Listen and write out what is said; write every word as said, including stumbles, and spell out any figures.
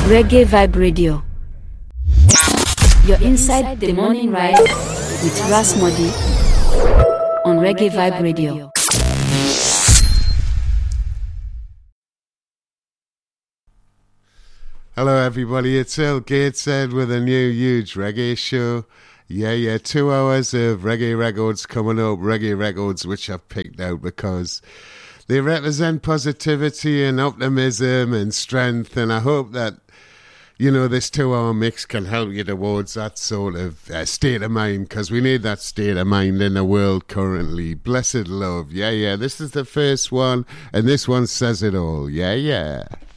Reggae Vibe Radio. You're inside the morning ride with Ras Modi on Reggae Vibe Radio. Hello everybody, it's Earl Gateshead with a new huge reggae show. Yeah, yeah, two hours of reggae records coming up, reggae records which I've picked out because they represent positivity and optimism and strength, and I hope that, you know, this two-hour mix can help you towards that sort of uh, state of mind, because we need that state of mind in the world currently. Blessed love, yeah, yeah, this is the first one, and this one says it all, yeah, yeah.